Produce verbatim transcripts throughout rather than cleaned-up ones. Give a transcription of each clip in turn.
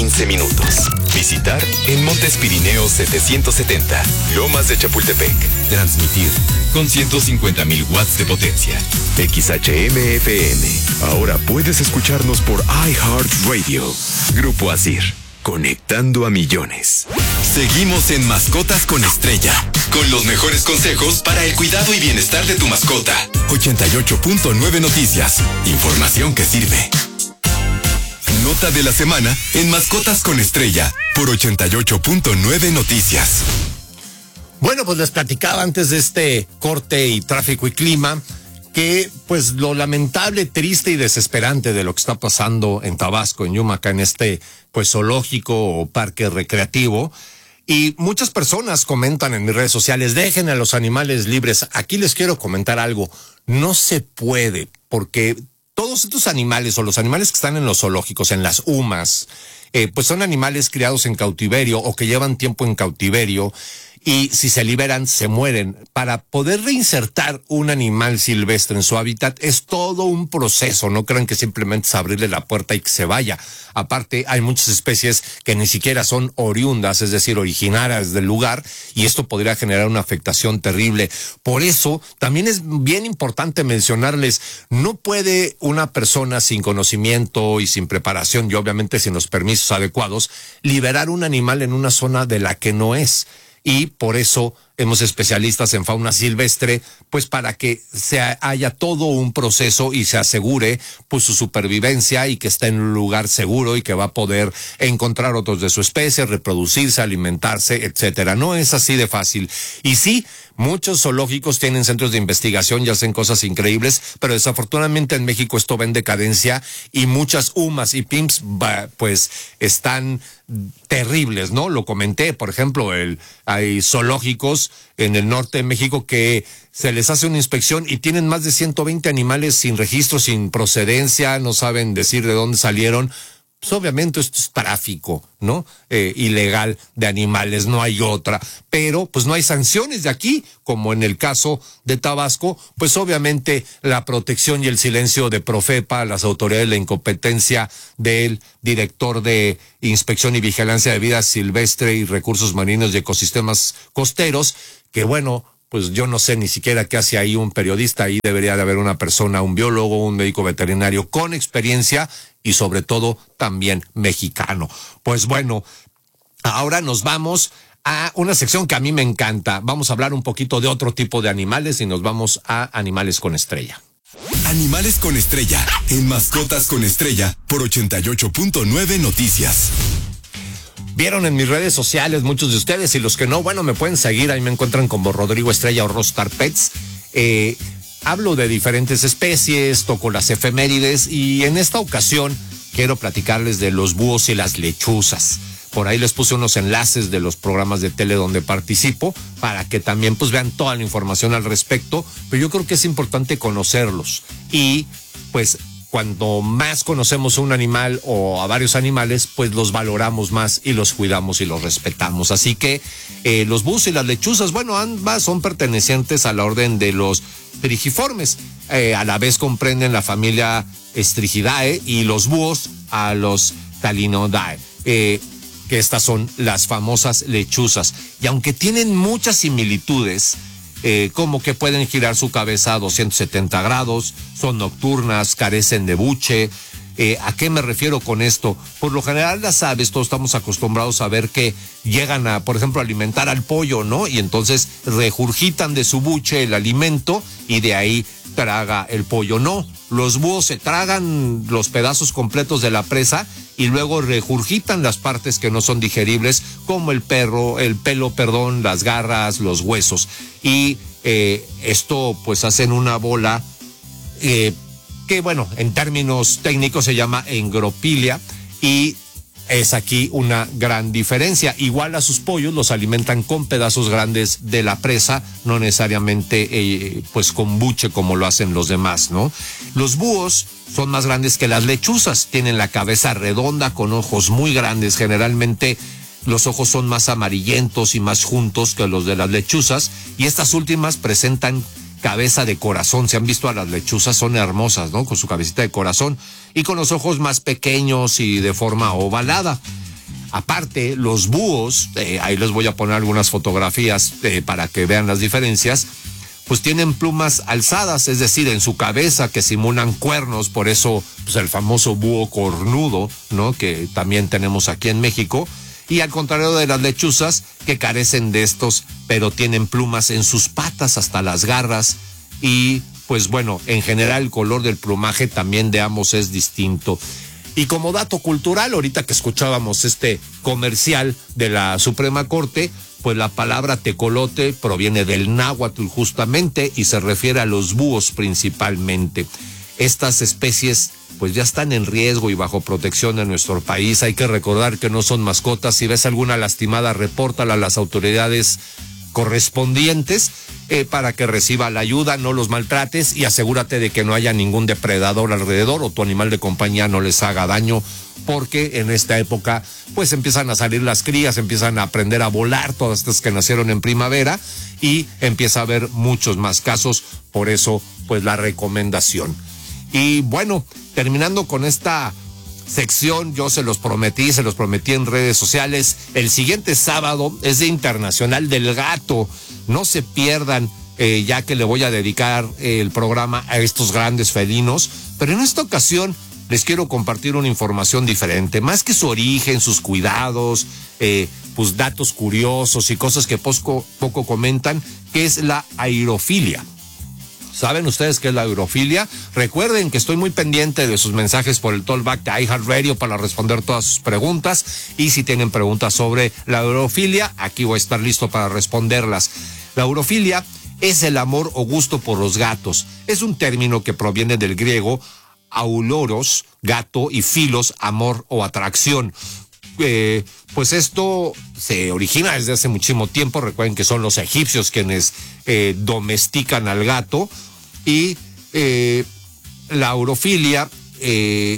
quince minutos. Visitar en Montes Pirineos setecientos setenta, Lomas de Chapultepec. Transmitir con ciento cincuenta mil watts de potencia. X H M F M. Ahora puedes escucharnos por iHeartRadio. Grupo Asir. Conectando a millones. Seguimos en Mascotas con Estrella, con los mejores consejos para el cuidado y bienestar de tu mascota. ochenta y ocho punto nueve Noticias. Información que sirve. Nota de la semana en Mascotas con Estrella por ochenta y ocho punto nueve Noticias. Bueno, pues les platicaba antes de este corte y tráfico y clima que pues lo lamentable, triste y desesperante de lo que está pasando en Tabasco, en Yumaca, en este pues zoológico o parque recreativo. Y muchas personas comentan en mis redes sociales, dejen a los animales libres. Aquí les quiero comentar algo, no se puede, porque todos estos animales o los animales que están en los zoológicos, en las humas, eh, pues son animales criados en cautiverio o que llevan tiempo en cautiverio. Y si se liberan, se mueren. Para poder reinsertar un animal silvestre en su hábitat es todo un proceso. No crean que simplemente es abrirle la puerta y que se vaya. Aparte, hay muchas especies que ni siquiera son oriundas, es decir, originarias del lugar, y esto podría generar una afectación terrible. Por eso, también es bien importante mencionarles, no puede una persona sin conocimiento y sin preparación, y obviamente sin los permisos adecuados, liberar un animal en una zona de la que no es. Y por eso hemos especialistas en fauna silvestre, pues para que se haya todo un proceso y se asegure pues su supervivencia y que esté en un lugar seguro y que va a poder encontrar otros de su especie, reproducirse, alimentarse, etcétera. No es así de fácil. Y sí, muchos zoológicos tienen centros de investigación y hacen cosas increíbles, pero desafortunadamente en México esto va en decadencia y muchas humas y P I M S pues están terribles, ¿no? Lo comenté, por ejemplo, el, hay zoológicos en el norte de México que se les hace una inspección y tienen más de ciento veinte animales sin registro, sin procedencia, no saben decir de dónde salieron. Pues obviamente esto es tráfico, ¿no? Eh, ilegal de animales, no hay otra. Pero pues no hay sanciones de aquí, como en el caso de Tabasco, pues obviamente la protección y el silencio de Profepa, las autoridades, la incompetencia del director de Inspección y Vigilancia de Vida Silvestre y Recursos Marinos y Ecosistemas Costeros, que bueno, pues yo no sé ni siquiera qué hace ahí un periodista. Ahí debería de haber una persona, un biólogo, un médico veterinario con experiencia y sobre todo también mexicano. Pues bueno, ahora nos vamos a una sección que a mí me encanta. Vamos a hablar un poquito de otro tipo de animales y nos vamos a Animales con Estrella. Animales con Estrella, en Mascotas con Estrella, por ochenta y ocho punto nueve Noticias. Vieron en mis redes sociales muchos de ustedes, y los que no, bueno, me pueden seguir, ahí me encuentran como Rodrigo Estrella o Rostar Pets. Eh, hablo de diferentes especies, toco las efemérides, y en esta ocasión quiero platicarles de los búhos y las lechuzas. Por ahí les puse unos enlaces de los programas de tele donde participo, para que también pues vean toda la información al respecto, pero yo creo que es importante conocerlos, y pues cuando más conocemos a un animal o a varios animales, pues los valoramos más y los cuidamos y los respetamos. Así que eh, los búhos y las lechuzas, bueno, ambas son pertenecientes a la orden de los trigiformes. Eh, a la vez comprenden la familia Strigidae, y los búhos a los Talinodae, eh, que estas son las famosas lechuzas. Y aunque tienen muchas similitudes, Eh, como que pueden girar su cabeza a doscientos setenta grados, son nocturnas, carecen de buche. Eh, ¿A qué me refiero con esto? Por lo general las aves, todos estamos acostumbrados a ver que llegan a, por ejemplo, alimentar al pollo, ¿no? Y entonces regurgitan de su buche el alimento y de ahí traga el pollo. No, los búhos se tragan los pedazos completos de la presa y luego regurgitan las partes que no son digeribles, como el perro, el pelo, perdón, las garras, los huesos. Y eh, esto pues hacen una bola eh, que bueno, en términos técnicos se llama engropilia, y es aquí una gran diferencia. Igual a sus pollos los alimentan con pedazos grandes de la presa, no necesariamente eh, pues con buche como lo hacen los demás, ¿no? Los búhos son más grandes que las lechuzas, tienen la cabeza redonda con ojos muy grandes, generalmente los ojos son más amarillentos y más juntos que los de las lechuzas, y estas últimas presentan cabeza de corazón. Si han visto a las lechuzas, son hermosas, ¿no? Con su cabecita de corazón y con los ojos más pequeños y de forma ovalada. Aparte, los búhos, eh, ahí les voy a poner algunas fotografías eh, para que vean las diferencias, pues tienen plumas alzadas, es decir, en su cabeza que simulan cuernos, por eso pues el famoso búho cornudo, ¿no? Que también tenemos aquí en México, y al contrario de las lechuzas que carecen de estos, pero tienen plumas en sus patas hasta las garras, y pues bueno, en general el color del plumaje también de ambos es distinto. Y como dato cultural, ahorita que escuchábamos este comercial de la Suprema Corte, pues la palabra tecolote proviene del náhuatl justamente y se refiere a los búhos principalmente. Estas especies pues ya están en riesgo y bajo protección en nuestro país. Hay que recordar que no son mascotas. Si ves alguna lastimada, repórtala a las autoridades correspondientes eh, para que reciba la ayuda, no los maltrates y asegúrate de que no haya ningún depredador alrededor o tu animal de compañía no les haga daño, porque en esta época pues empiezan a salir las crías, empiezan a aprender a volar, todas estas que nacieron en primavera, y empieza a haber muchos más casos, por eso pues la recomendación. Y bueno, terminando con esta sección, yo se los prometí, se los prometí en redes sociales, el siguiente sábado es Día Internacional del Gato, no se pierdan, eh, ya que le voy a dedicar eh, el programa a estos grandes felinos, pero en esta ocasión les quiero compartir una información diferente, más que su origen, sus cuidados, eh, pues datos curiosos y cosas que poco, poco comentan, que es la aerofilia. ¿Saben ustedes qué es la aerofilia? Recuerden que estoy muy pendiente de sus mensajes por el Talkback de iHeartRadio para responder todas sus preguntas. Y si tienen preguntas sobre la aerofilia, aquí voy a estar listo para responderlas. La aerofilia es el amor o gusto por los gatos. Es un término que proviene del griego auloros, gato, y filos, amor o atracción. Eh, pues esto se origina desde hace muchísimo tiempo. Recuerden que son los egipcios quienes eh, domestican al gato, y eh, la aurofilia eh,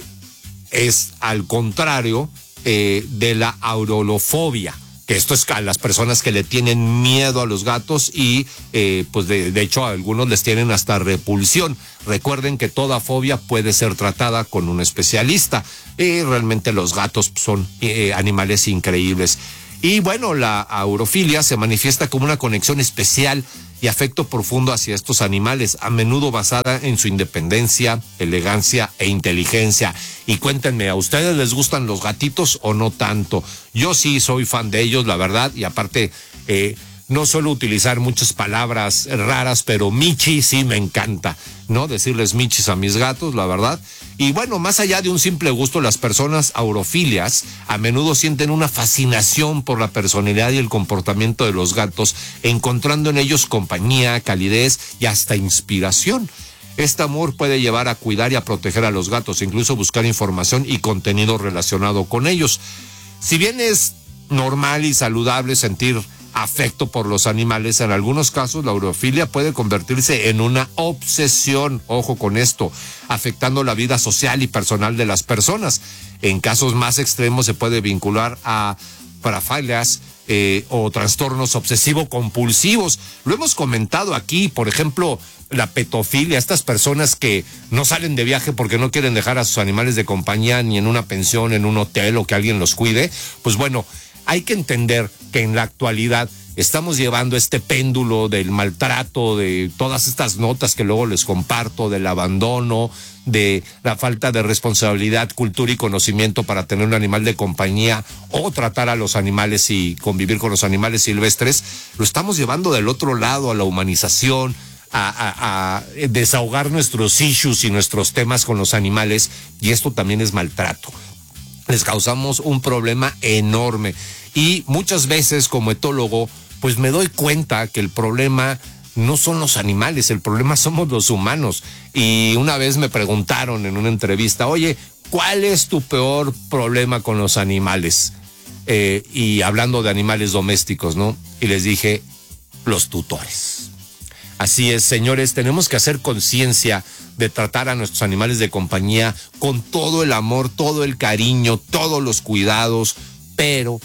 es al contrario eh, de la aurolofobia, que esto es a las personas que le tienen miedo a los gatos y eh, pues de, de hecho a algunos les tienen hasta repulsión. Recuerden que toda fobia puede ser tratada con un especialista. Y realmente los gatos son eh, animales increíbles. Y bueno, la aurofilia se manifiesta como una conexión especial y afecto profundo hacia estos animales, a menudo basada en su independencia, elegancia e inteligencia. Y cuéntenme, ¿a ustedes les gustan los gatitos o no tanto? Yo sí soy fan de ellos, la verdad, y aparte eh, no suelo utilizar muchas palabras raras, pero Michi sí me encanta, ¿no? Decirles Michis a mis gatos, la verdad. Y bueno, más allá de un simple gusto, las personas aurofilias a menudo sienten una fascinación por la personalidad y el comportamiento de los gatos, encontrando en ellos compañía, calidez y hasta inspiración. Este amor puede llevar a cuidar y a proteger a los gatos, incluso buscar información y contenido relacionado con ellos. Si bien es normal y saludable sentir afecto por los animales, en algunos casos la aurofilia puede convertirse en una obsesión, ojo con esto, afectando la vida social y personal de las personas. En casos más extremos se puede vincular a parafilias eh, o trastornos obsesivo-compulsivos. Lo hemos comentado aquí, por ejemplo, la petofilia, estas personas que no salen de viaje porque no quieren dejar a sus animales de compañía ni en una pensión, en un hotel o que alguien los cuide. Pues bueno, hay que entender que en la actualidad estamos llevando este péndulo del maltrato, de todas estas notas que luego les comparto, del abandono, de la falta de responsabilidad, cultura y conocimiento para tener un animal de compañía o tratar a los animales y convivir con los animales silvestres. Lo estamos llevando del otro lado, a la humanización, a, a, a desahogar nuestros issues y nuestros temas con los animales, y esto también es maltrato. Les causamos un problema enorme. Y muchas veces como etólogo, pues me doy cuenta que el problema no son los animales, el problema somos los humanos. Y una vez me preguntaron en una entrevista, oye, ¿cuál es tu peor problema con los animales? Eh, y hablando de animales domésticos, ¿no? Y les dije, los tutores. Así es, señores, tenemos que hacer conciencia de tratar a nuestros animales de compañía con todo el amor, todo el cariño, todos los cuidados, pero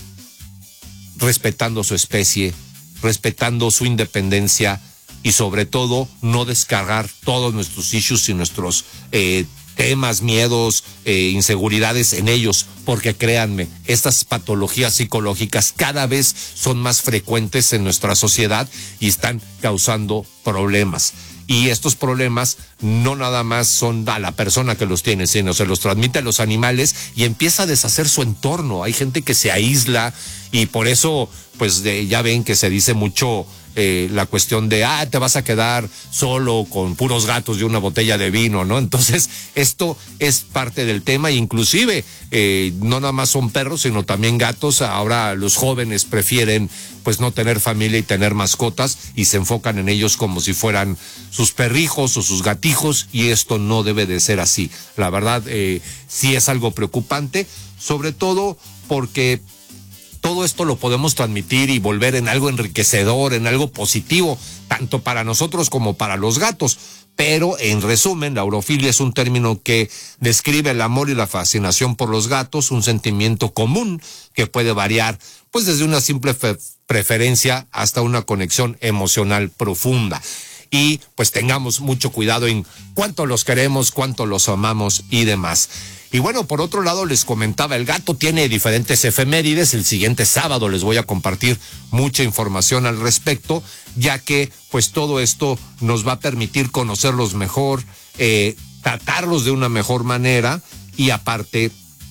respetando su especie, respetando su independencia y sobre todo no descargar todos nuestros issues y nuestros eh, temas, miedos, eh, inseguridades en ellos, porque créanme, estas patologías psicológicas cada vez son más frecuentes en nuestra sociedad y están causando problemas. Y estos problemas no nada más son a la persona que los tiene, sino se los transmite a los animales y empieza a deshacer su entorno. Hay gente que se aísla y por eso, pues de, ya ven que se dice mucho eh, la cuestión de, ah, te vas a quedar solo con puros gatos y una botella de vino, ¿no? Entonces, esto es parte del tema, e inclusive eh, no nada más son perros, sino también gatos. Ahora los jóvenes prefieren pues no tener familia y tener mascotas y se enfocan en ellos como si fueran sus perrijos o sus gatijos, y esto no debe de ser así. La verdad, eh, sí es algo preocupante, sobre todo porque todo esto lo podemos transmitir y volver en algo enriquecedor, en algo positivo, tanto para nosotros como para los gatos. Pero, en resumen, la urofilia es un término que describe el amor y la fascinación por los gatos, un sentimiento común que puede variar, pues desde una simple fe- preferencia hasta una conexión emocional profunda. Y pues tengamos mucho cuidado en cuánto los queremos, cuánto los amamos y demás. Y bueno, por otro lado les comentaba, el gato tiene diferentes efemérides. El siguiente sábado les voy a compartir mucha información al respecto, ya que pues todo esto nos va a permitir conocerlos mejor, eh, tratarlos de una mejor manera y aparte,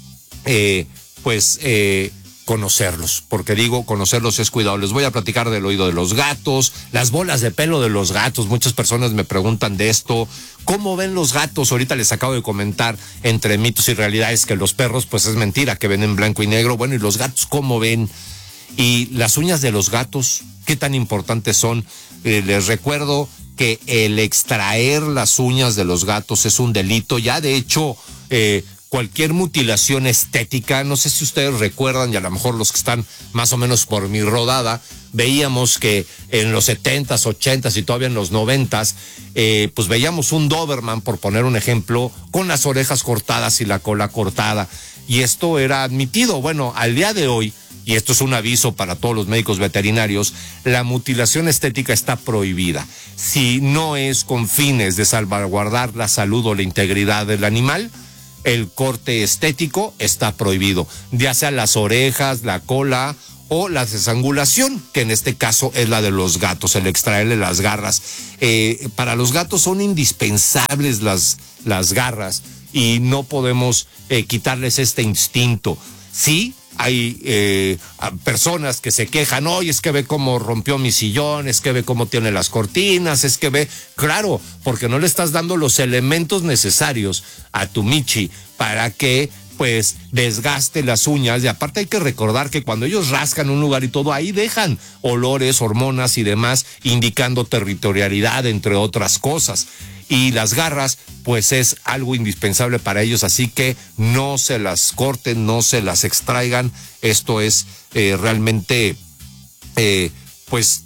eh, pues... Eh, conocerlos, porque digo, conocerlos es cuidado. Les voy a platicar del oído de los gatos, las bolas de pelo de los gatos. Muchas personas me preguntan de esto. ¿Cómo ven los gatos? Ahorita les acabo de comentar, entre mitos y realidades, que los perros, pues es mentira, que ven en blanco y negro. Bueno, ¿y los gatos cómo ven? Y las uñas de los gatos, ¿qué tan importantes son? Eh, les recuerdo que el extraer las uñas de los gatos es un delito. Ya de hecho, eh, cualquier mutilación estética, no sé si ustedes recuerdan, y a lo mejor los que están más o menos por mi rodada, veíamos que en los setentas, ochentas y todavía en los noventas, eh, pues veíamos un Doberman, por poner un ejemplo, con las orejas cortadas y la cola cortada, y esto era admitido. Bueno, al día de hoy, y esto es un aviso para todos los médicos veterinarios, la mutilación estética está prohibida. Si no es con fines de salvaguardar la salud o la integridad del animal, el corte estético está prohibido, ya sea las orejas, la cola o la desangulación, que en este caso es la de los gatos, el extraerle las garras. Eh, para los gatos son indispensables las, las garras y no podemos eh, quitarles este instinto. Sí, hay eh, personas que se quejan, oye, es que ve cómo rompió mi sillón, es que ve cómo tiene las cortinas, es que ve, claro, porque no le estás dando los elementos necesarios a tu Michi para que pues desgaste las uñas. Y aparte hay que recordar que cuando ellos rascan un lugar y todo, ahí dejan olores, hormonas y demás, indicando territorialidad, entre otras cosas. Y las garras, pues es algo indispensable para ellos, así que no se las corten, no se las extraigan. Esto es eh, realmente, eh, pues,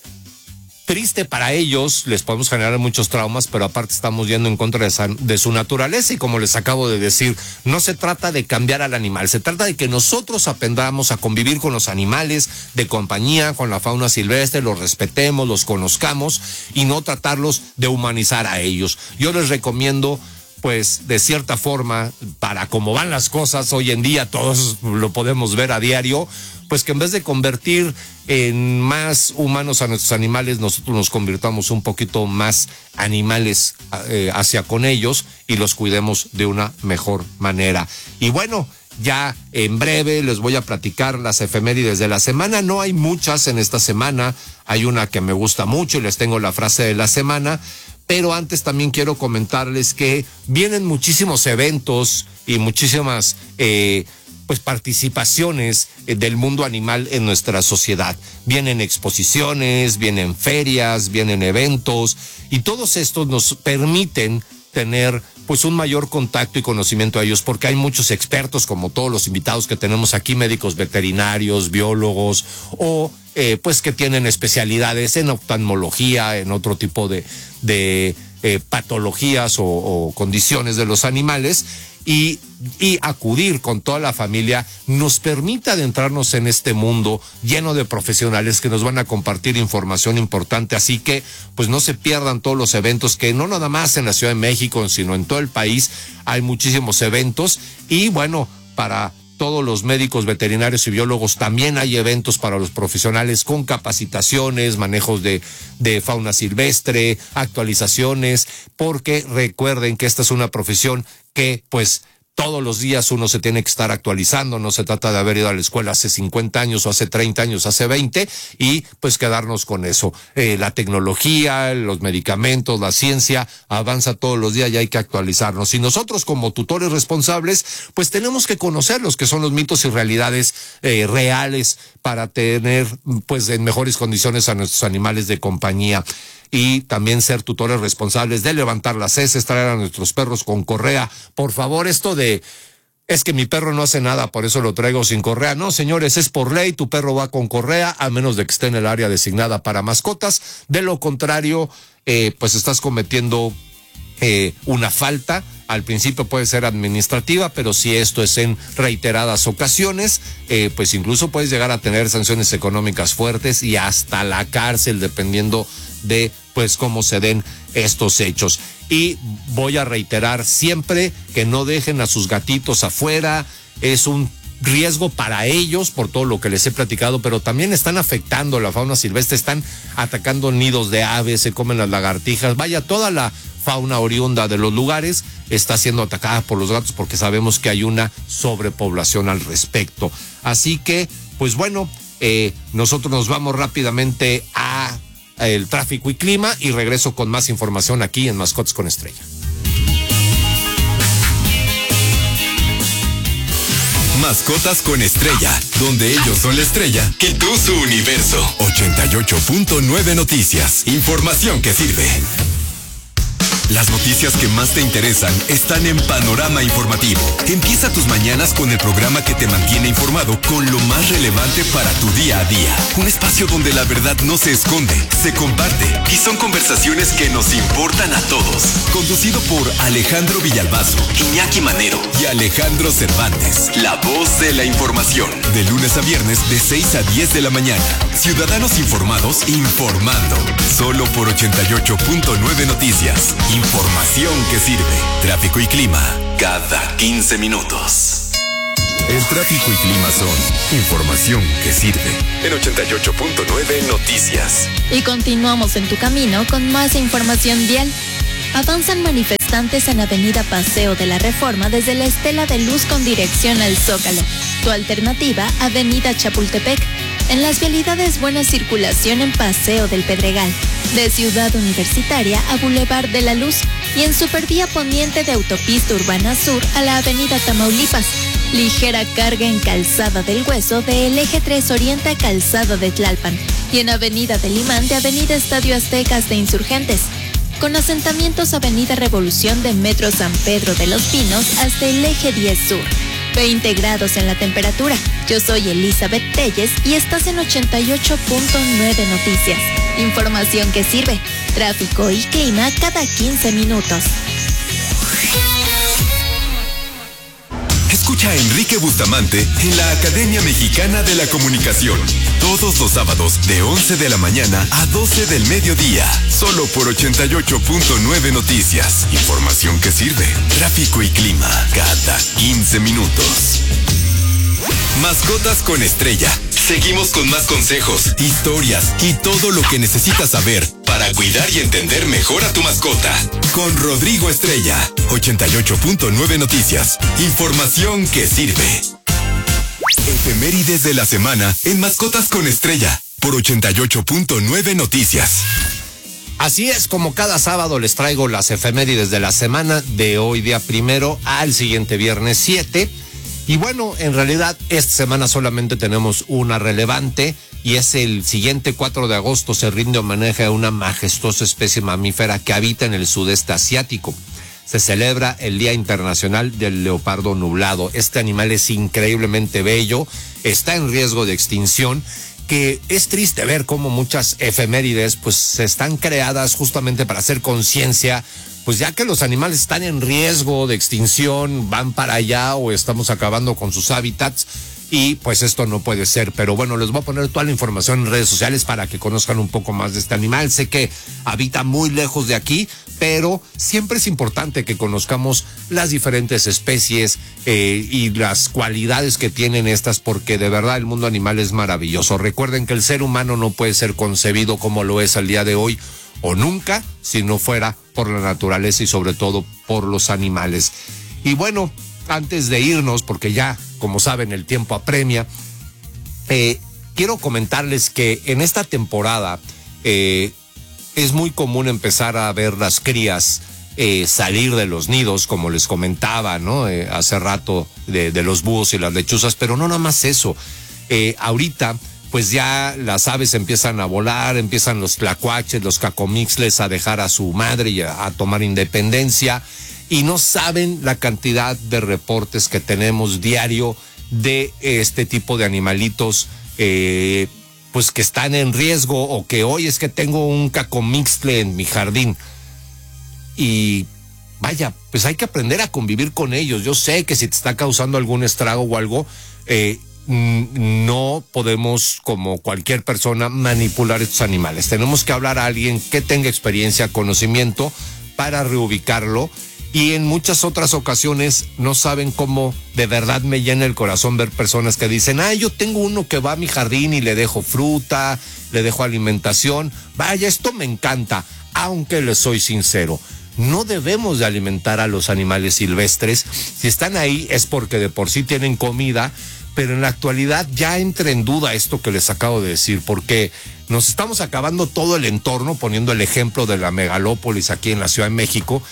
triste para ellos. Les podemos generar muchos traumas, pero aparte estamos yendo en contra de, esa, de su naturaleza. Y como les acabo de decir, no se trata de cambiar al animal, se trata de que nosotros aprendamos a convivir con los animales de compañía, con la fauna silvestre, los respetemos, los conozcamos y no tratarlos de humanizar a ellos. Yo les recomiendo, pues, de cierta forma, para cómo van las cosas hoy en día, todos lo podemos ver a diario, pues que en vez de convertir en más humanos a nuestros animales, nosotros nos convirtamos un poquito más animales eh, hacia con ellos y los cuidemos de una mejor manera. Y bueno, ya en breve les voy a platicar las efemérides de la semana. No hay muchas en esta semana, hay una que me gusta mucho y les tengo la frase de la semana. Pero antes también quiero comentarles que vienen muchísimos eventos y muchísimas eh, pues participaciones eh, del mundo animal en nuestra sociedad. Vienen exposiciones, vienen ferias, vienen eventos y todos estos nos permiten tener pues un mayor contacto y conocimiento a ellos, porque hay muchos expertos, como todos los invitados que tenemos aquí, médicos veterinarios, biólogos o eh, pues que tienen especialidades en oftalmología, en otro tipo de, de eh, patologías o, o condiciones de los animales. y, y acudir con toda la familia nos permite adentrarnos en este mundo lleno de profesionales que nos van a compartir información importante. Así que pues no se pierdan todos los eventos, que no nada más en la Ciudad de México, sino en todo el país hay muchísimos eventos. Y bueno, para todos los médicos, veterinarios y biólogos también hay eventos para los profesionales con capacitaciones, manejos de, de fauna silvestre, actualizaciones, porque recuerden que esta es una profesión que pues todos los días uno se tiene que estar actualizando. No se trata de haber ido a la escuela hace cincuenta años o hace treinta años, hace veinte, y pues quedarnos con eso. Eh, la tecnología, los medicamentos, la ciencia avanza todos los días y hay que actualizarnos. Y nosotros como tutores responsables, pues tenemos que conocer los que son los mitos y realidades eh, reales para tener pues en mejores condiciones a nuestros animales de compañía. Y también ser tutores responsables de levantar las heces, traer a nuestros perros con correa. Por favor, esto de, es que mi perro no hace nada, por eso lo traigo sin correa. No, señores, es por ley, tu perro va con correa, a menos de que esté en el área designada para mascotas. De lo contrario, eh, pues estás cometiendo eh, una falta. Al principio puede ser administrativa, pero si esto es en reiteradas ocasiones, eh, pues incluso puedes llegar a tener sanciones económicas fuertes y hasta la cárcel, dependiendo de pues cómo se den estos hechos. Y voy a reiterar siempre que no dejen a sus gatitos afuera. Es un riesgo para ellos por todo lo que les he platicado, pero también están afectando la fauna silvestre, están atacando nidos de aves, se comen las lagartijas, vaya, toda la fauna oriunda de los lugares está siendo atacada por los gatos, porque sabemos que hay una sobrepoblación al respecto. Así que, pues bueno, eh, nosotros nos vamos rápidamente a el tráfico y clima y regreso con más información aquí en Mascotas con Estrella. Mascotas con Estrella, donde ellos son la estrella y tú su universo. ochenta y ocho punto nueve Noticias. Información que sirve. Las noticias que más te interesan están en Panorama Informativo. Empieza tus mañanas con el programa que te mantiene informado con lo más relevante para tu día a día. Un espacio donde la verdad no se esconde, se comparte y son conversaciones que nos importan a todos. Conducido por Alejandro Villalbazo, Iñaki Manero y Alejandro Cervantes. La voz de la información. De lunes a viernes de seis a diez de la mañana. Ciudadanos informados informando. Solo por ochenta y ocho punto nueve Noticias. Información que sirve. Tráfico y clima cada quince minutos. El tráfico y clima son información que sirve. En ochenta y ocho punto nueve Noticias. Y continuamos en tu camino con más información vial. Avanzan manifestantes en Avenida Paseo de la Reforma desde la estela de luz con dirección al Zócalo. Tu alternativa, Avenida Chapultepec. En las vialidades buena circulación en Paseo del Pedregal, de Ciudad Universitaria a Boulevard de la Luz, y en Supervía Poniente de Autopista Urbana Sur a la Avenida Tamaulipas. Ligera carga en Calzada del Hueso de el Eje tres Oriente a Calzada de Tlalpan, y en Avenida del Imán de Avenida Estadio Aztecas de Insurgentes. Con asentamientos Avenida Revolución de Metro San Pedro de los Pinos hasta el Eje diez Sur. veinte grados en la temperatura. Yo soy Elizabeth Telles y estás en ochenta y ocho punto nueve Noticias. Información que sirve. Tráfico y clima cada quince minutos. Escucha a Enrique Bustamante en la Academia Mexicana de la Comunicación. Todos los sábados de once de la mañana a doce del mediodía. Solo por ochenta y ocho punto nueve Noticias. Información que sirve. Tráfico y clima cada quince minutos. Mascotas con Estrella. Seguimos con más consejos, historias y todo lo que necesitas saber para cuidar y entender mejor a tu mascota. Con Rodrigo Estrella. ochenta y ocho punto nueve Noticias. Información que sirve. Efemérides de la semana en Mascotas con Estrella. Por ochenta y ocho punto nueve Noticias. Así es, como cada sábado les traigo las efemérides de la semana, de hoy día primero al siguiente viernes siete. Y bueno, en realidad esta semana solamente tenemos una relevante, y es el siguiente cuatro de agosto se rinde homenaje a una majestuosa especie mamífera que habita en el sudeste asiático. Se celebra el Día Internacional del Leopardo Nublado. Este animal es increíblemente bello, está en riesgo de extinción, que es triste ver cómo muchas efemérides pues están creadas justamente para hacer conciencia pues ya que los animales están en riesgo de extinción, van para allá o estamos acabando con sus hábitats. Y pues esto no puede ser, pero bueno, les voy a poner toda la información en redes sociales para que conozcan un poco más de este animal. Sé que habita muy lejos de aquí, pero siempre es importante que conozcamos las diferentes especies eh, y las cualidades que tienen estas, porque de verdad el mundo animal es maravilloso. Recuerden que el ser humano no puede ser concebido como lo es al día de hoy o nunca si no fuera por la naturaleza y sobre todo por los animales. Y bueno, antes de irnos, porque ya, como saben, el tiempo apremia, eh, quiero comentarles que en esta temporada eh, es muy común empezar a ver las crías eh, salir de los nidos, como les comentaba, ¿no? Eh, hace rato de, de los búhos y las lechuzas, pero no nada más eso. Eh, ahorita, pues ya las aves empiezan a volar, empiezan los tlacuaches, los cacomixles a dejar a su madre y a, a tomar independencia. Y no saben la cantidad de reportes que tenemos diario de este tipo de animalitos, eh, pues que están en riesgo, o que hoy es que tengo un cacomixtle en mi jardín. Y vaya, pues hay que aprender a convivir con ellos. Yo sé que si te está causando algún estrago o algo, eh, no podemos, como cualquier persona, manipular estos animales. Tenemos que hablar a alguien que tenga experiencia, conocimiento, para reubicarlo. Y en muchas otras ocasiones no saben cómo de verdad me llena el corazón ver personas que dicen, ah, yo tengo uno que va a mi jardín y le dejo fruta, le dejo alimentación. Vaya, esto me encanta, aunque les soy sincero. No debemos de alimentar a los animales silvestres. Si están ahí es porque de por sí tienen comida, pero en la actualidad ya entra en duda esto que les acabo de decir, porque nos estamos acabando todo el entorno, poniendo el ejemplo de la megalópolis aquí en la Ciudad de México.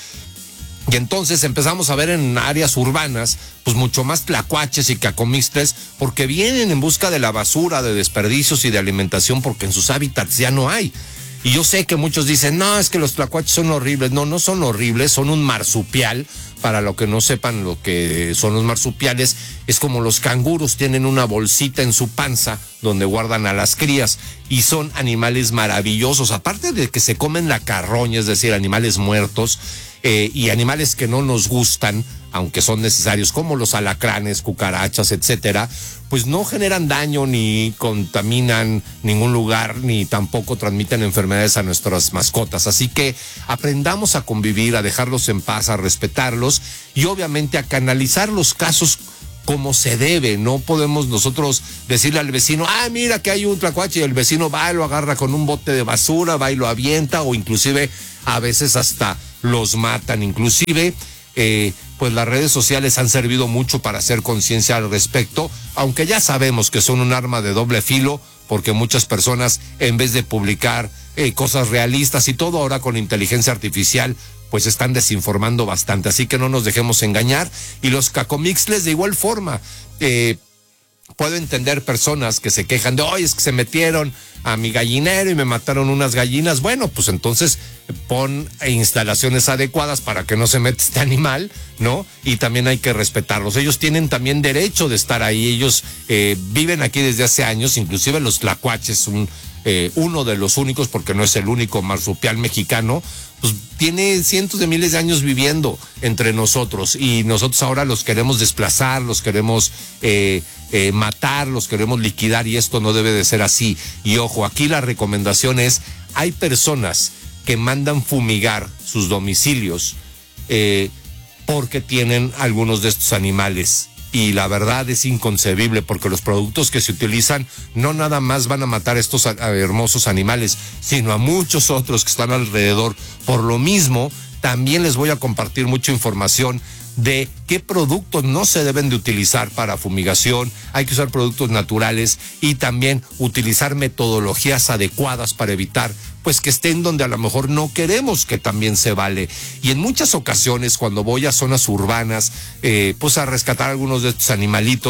Y entonces empezamos a ver en áreas urbanas, pues mucho más tlacuaches y cacomixtles, porque vienen en busca de la basura, de desperdicios y de alimentación, porque en sus hábitats ya no hay. Y yo sé que muchos dicen, no, es que los tlacuaches son horribles. No, no son horribles, son un marsupial. Para lo que no sepan lo que son los marsupiales, es como los canguros, tienen una bolsita en su panza donde guardan a las crías, y son animales maravillosos, aparte de que se comen la carroña, es decir, animales muertos, eh, y animales que no nos gustan, aunque son necesarios, como los alacranes, cucarachas, etcétera, pues no generan daño ni contaminan ningún lugar, ni tampoco transmiten enfermedades a nuestras mascotas. Así que aprendamos a convivir, a dejarlos en paz, a respetarlos y obviamente a canalizar los casos como se debe. No podemos nosotros decirle al vecino, ah, mira que hay un tlacuache, y el vecino va y lo agarra con un bote de basura, va y lo avienta, o inclusive a veces hasta los matan. Inclusive, eh, pues las redes sociales han servido mucho para hacer conciencia al respecto, aunque ya sabemos que son un arma de doble filo, porque muchas personas, en vez de publicar eh, cosas realistas y todo ahora con inteligencia artificial, pues están desinformando bastante. Así que no nos dejemos engañar. Y los cacomixles de igual forma. Eh, puedo entender personas que se quejan de, oye, es que se metieron a mi gallinero y me mataron unas gallinas. Bueno, pues entonces pon instalaciones adecuadas para que no se meta este animal, ¿no? Y también hay que respetarlos. Ellos tienen también derecho de estar ahí. Ellos eh, viven aquí desde hace años, inclusive los tlacuaches, un, eh, uno de los únicos, porque no es el único marsupial mexicano, pues tiene cientos de miles de años viviendo entre nosotros, y nosotros ahora los queremos desplazar, los queremos eh, eh, matar, los queremos liquidar, y esto no debe de ser así. Y ojo, aquí la recomendación es, hay personas que mandan fumigar sus domicilios eh, porque tienen algunos de estos animales. Y la verdad es inconcebible, porque los productos que se utilizan no nada más van a matar a estos a, a hermosos animales, sino a muchos otros que están alrededor. Por lo mismo, también les voy a compartir mucha información de qué productos no se deben de utilizar para fumigación. Hay que usar productos naturales y también utilizar metodologías adecuadas para evitar pues que estén donde a lo mejor no queremos, que también se vale. Y en muchas ocasiones, cuando voy a zonas urbanas, eh, pues a rescatar algunos de estos animalitos,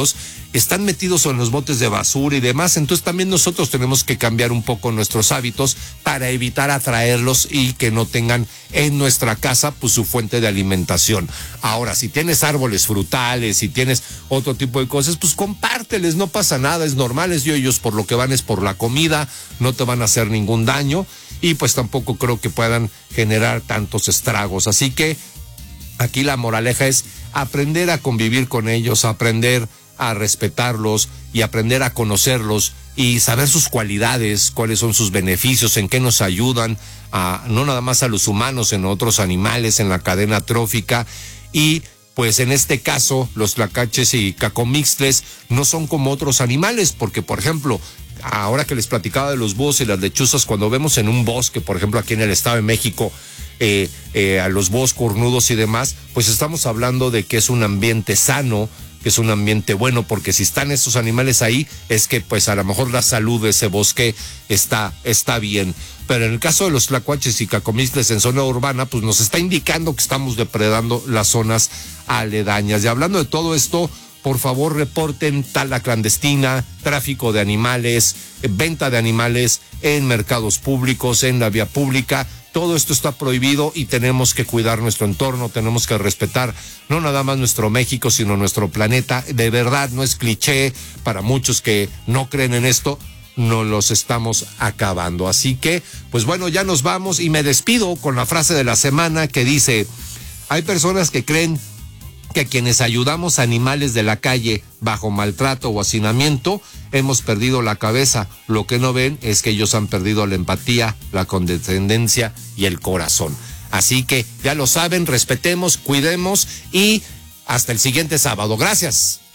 están metidos en los botes de basura y demás. Entonces también nosotros tenemos que cambiar un poco nuestros hábitos para evitar atraerlos y que no tengan en nuestra casa pues su fuente de alimentación. Ahora, si tienes árboles frutales, si tienes otro tipo de cosas, pues compárteles, no pasa nada, es normal, es yo, ellos por lo que van es por la comida, no te van a hacer ningún daño y pues tampoco creo que puedan generar tantos estragos. Así que aquí la moraleja es aprender a convivir con ellos, aprender a respetarlos y aprender a conocerlos y saber sus cualidades, cuáles son sus beneficios, en qué nos ayudan, a, no nada más a los humanos, en otros animales, en la cadena trófica. Y pues en este caso los tlacaches y cacomixtles no son como otros animales, porque por ejemplo, ahora que les platicaba de los búhos y las lechuzas, cuando vemos en un bosque, por ejemplo aquí en el Estado de México, eh, eh, a los búhos cornudos y demás, pues estamos hablando de que es un ambiente sano, que es un ambiente bueno, porque si están estos animales ahí, es que pues a lo mejor la salud de ese bosque está, está bien. Pero en el caso de los tlacuaches y cacomixtles en zona urbana, pues nos está indicando que estamos depredando las zonas aledañas. Y hablando de todo esto, por favor reporten tala clandestina, tráfico de animales, venta de animales en mercados públicos, en la vía pública. Todo esto está prohibido y tenemos que cuidar nuestro entorno, tenemos que respetar no nada más nuestro México, sino nuestro planeta. De verdad, no es cliché para muchos que no creen en esto, no los estamos acabando. Así que, pues bueno, ya nos vamos y me despido con la frase de la semana que dice: hay personas que creen que quienes ayudamos a animales de la calle bajo maltrato o hacinamiento hemos perdido la cabeza. Lo que no ven es que ellos han perdido la empatía, la condescendencia y el corazón. Así que ya lo saben, respetemos, cuidemos y hasta el siguiente sábado. Gracias.